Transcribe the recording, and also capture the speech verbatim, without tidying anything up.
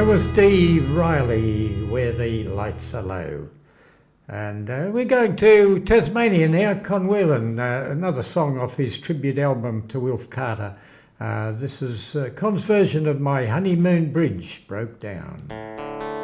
That was Dee Riley, Where the Lights Are Low. And uh, we're going to Tasmania now, Con Whelan, uh, another song off his tribute album to Wilf Carter. Uh, this is uh, Con's version of My Honeymoon Bridge Broke Down.